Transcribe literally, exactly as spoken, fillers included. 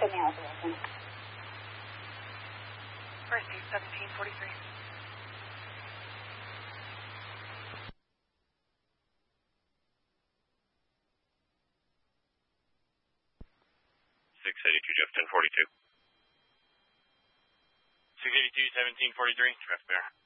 Sydney House Wilson. First East seventeen forty-three. six eighty-two, Jeff ten forty-two. six eighty-two, seventeen forty-three, Jeff Bear.